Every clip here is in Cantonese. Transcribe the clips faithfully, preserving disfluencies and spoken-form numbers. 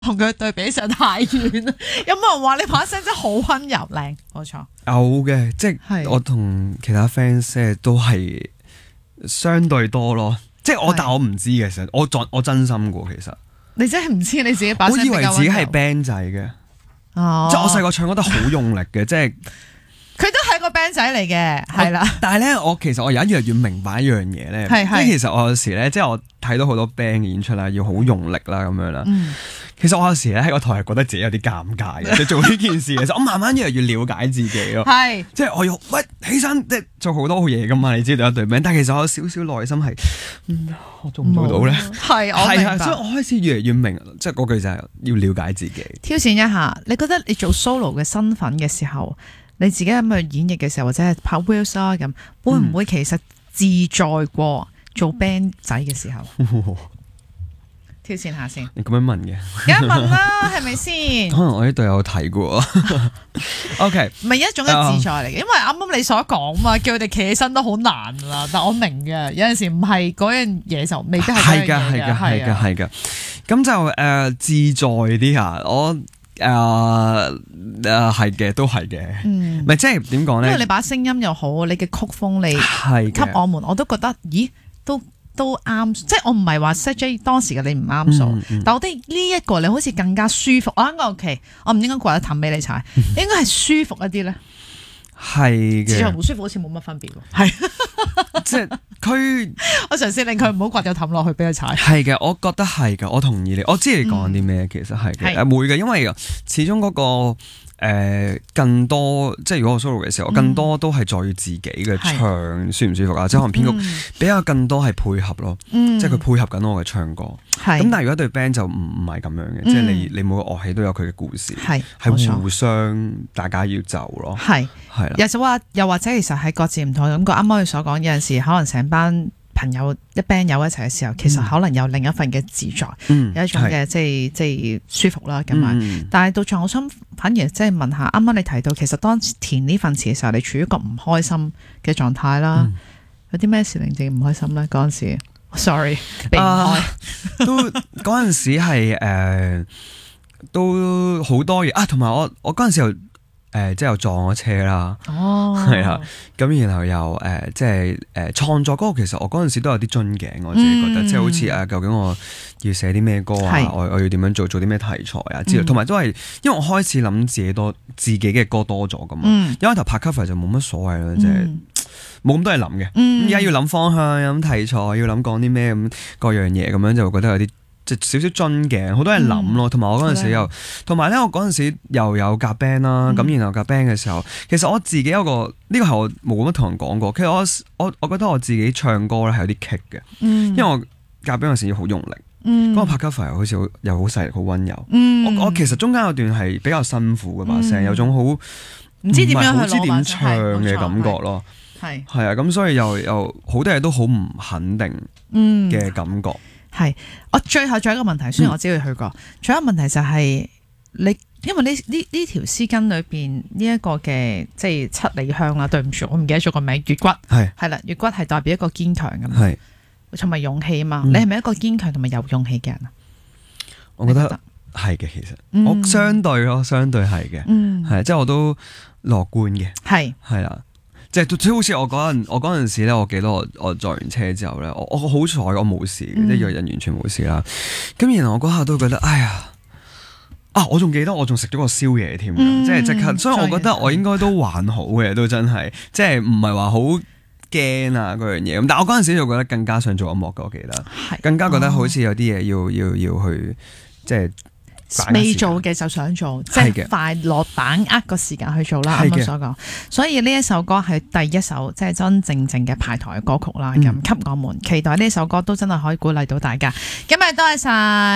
同佢對比上太遠啦。有冇人話你把聲真係好溫柔靚？冇錯， 有嘅，即係我同其他 fans 都係相對多咯。即係我，但我唔知嘅，其實我真我真心嘅，其實你真係唔知你自己把聲。 我以為自己係 band 仔嘅， 哦， 即係我細個唱歌得好用力嘅，即係。 佢都係個 band 仔嚟嘅，係啦。 但係咧，我其實我有一樣要明白一樣嘢咧，即係其實我有時咧，即係我睇到好多 band 演出啦，要好用力啦咁樣啦。嗯、其實我有時咧喺個台係覺得自己有啲尷尬嘅，即係做呢件事嘅時候，我慢慢越嚟越了解自己咯。係，即係我要喂起身，即係做好多嘢噶嘛，你知道一隊 band，但係其實我有少少內心係、嗯，我做唔做到咧？係，我明白。所以我開始越嚟越明，即係嗰句就係要了解自己。 挑戰一下，你覺得你做 solo 嘅身份嘅時候？你自己咁去演繹嘅時候，或者係拍 Wills 啊咁，會唔會其實自在過做 band 仔嘅時候？嗯、挑戰下先。 你咁樣問嘅？ 梗係問啦，係咪先？ 可能我呢隊有睇過。OK， 唔係一種嘅自在嚟嘅，因為啱啱你所講嘛，叫佢哋企起身都好難啦。但我明嘅，有陣時唔係嗰樣嘢就未必係嗰樣嘢嘅。係㗎，係㗎，係㗎，係㗎。 咁就誒、呃、自在啲啊！我。誒誒係嘅，都係嘅，唔係即係點講咧？ 因為你把聲音又好，你嘅曲風你係給我們，我都覺得咦，都都啱。即係我唔係話 set J 當時嘅你唔啱數，嗯嗯、但我覺得呢一個你好似更加舒服。我應該 OK，我唔應該掛得氹俾你踩，嗯、應該係舒服一啲咧。 係嘅， 自在同舒服好似冇乜分別喎。係， 即係佢， 我嘗試令佢唔好掛咗氹落去俾佢踩。 係嘅，我覺得係嘅，我同意你。我知你講啲咩，嗯、其實係嘅，誒會嘅，因為始終嗰、嗰個。誒、呃、更多即係如果我 solo 嘅時候，我更多都係在於自己嘅唱舒唔舒服啊，即係可能編曲比較更多係配合咯，嗯、即係佢配合緊我嘅唱歌。咁是但係如果對 band 就唔唔係咁樣嘅，嗯、即係你你每個樂器都有佢嘅故事，係係互相大家要走咯。係係啦，又就話又或者其實係各自唔同嘅感覺。啱啱佢所講有陣時可能成班朋友一 band 友一齊嘅時候，其實可能有另一份嘅自在，嗯、有一種嘅即係即係舒服啦咁啊。嗯、但係到最後，我想反而即係問下，啱啱你提到，其實當填呢份詞嘅時候，你處於一個唔開心嘅狀態啦，嗯、有啲咩事令自己唔開心咧？嗰陣時 ，sorry， 避唔開、啊，都嗰陣時係誒、呃，都好多嘢啊，同埋我我嗰陣時又。誒、呃，即係又撞咗車啦，係啊、哦，咁然後又誒、呃，即係誒創作嗰個，其實我嗰陣時都有啲樽頸，我自己覺得，嗯、即係好似誒，究竟我要寫啲咩歌啊？是我我要點樣做？做啲咩題材啊？之類，同埋、嗯、都係，因為我開始諗自己多自己嘅歌多咗噶嘛，嗯、一開頭拍 cover 就冇乜所謂啦，即係冇咁多嘢諗嘅，而家、嗯、要諗方向，諗題材，要諗講啲咩咁各樣嘢，咁樣就會覺得有啲。即少少樽頸，好多人諗咯，同埋、嗯、我嗰陣時又，同埋咧我嗰陣時又有夾 band 啦，咁、嗯、然後夾 band 嘅時候，其實我自己有個呢、這個係我冇乜同人講過，其實我我我覺得我自己唱歌咧係有啲棘嘅，嗯、因為我夾 band 嗰時要好用力，咁、嗯、我拍 cover 又好似又好細力好溫柔，嗯、我我其實中間有段係比較辛苦嘅把聲，嗯、有種好唔知點樣好知點唱嘅感覺咯，係係啊，咁所以又又好多嘢都好唔肯定嘅感覺。嗯係，我最後仲有一個問題，雖然我知佢去過，仲、嗯、有一個問題就係、是、你，因為呢呢呢條絲巾裏邊呢一個嘅即係七里香啦，對唔住，我唔記得咗個名，月骨係係啦，月骨係代表一個堅強噶嘛，係同埋勇氣啊嘛，嗯、你係咪一個堅強同埋有勇氣嘅人啊？ 我覺得係嘅，其實、嗯、我相對咯，相對係嘅，嗯，係即係我都樂觀嘅，係係啦。即係好似我嗰陣，我嗰陣時咧，我記得我我撞完車之後咧，我我好彩我冇事，即係人完全冇事啦。咁然後我嗰下都覺得，哎呀，啊！我仲記得我仲食咗個宵夜添，嗯、即係即刻，所以我覺得我應該都還好嘅，都真係，即係唔係話好驚啊嗰樣嘢。咁但係我嗰陣時就覺得更加想做音樂嘅，我記得，是更加覺得好似有啲嘢要要要去即係。 未做嘅就想做，即係快樂把握個時間去做啦。啱啱所講，所以呢一首歌係第一首即係真正正嘅排台嘅歌曲啦。咁、嗯，給我們期待呢首歌都真係可以鼓勵到大家。今日多謝晒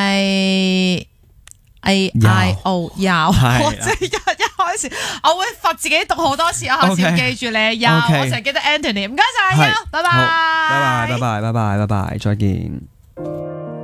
A I O 有，我即係一一開始我會罰自己讀好多次，我下次要記住你有，我成日記得 Anthony， 唔該晒，有，拜拜， 拜拜，拜拜，拜拜，拜拜，再見。